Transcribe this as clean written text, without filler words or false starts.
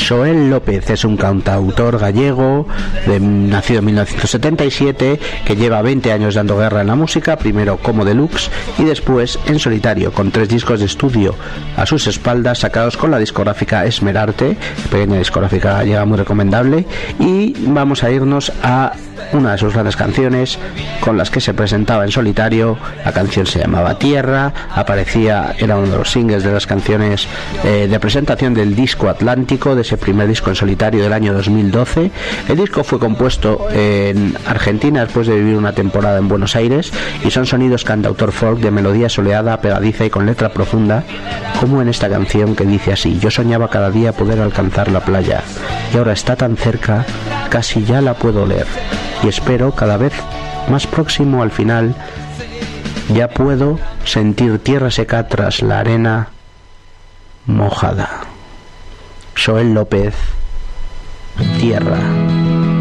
Joel López es un cantautor gallego nacido en 1977 que lleva 20 años dando guerra en la música, primero como deluxe y después en solitario, con 3 discos de estudio a sus espaldas sacados con la discográfica Esmerarte, pequeña discográfica gallega muy recomendable. Y vamos a irnos a una de sus grandes canciones con las que se presentaba en solitario. La canción se llamaba Tierra, era uno de los singles de las canciones de presentación del disco Atlántico, de ese primer disco en solitario del año 2012. El disco fue compuesto en Argentina después de vivir una temporada en Buenos Aires y son sonidos cantautor folk de melodía soleada, pegadiza y con letra profunda, como en esta canción que dice así: yo soñaba cada día poder alcanzar la playa y ahora está tan cerca, casi ya la puedo oler, y espero cada vez más próximo al final, ya puedo sentir tierra seca tras la arena mojada. Joel López, Tierra.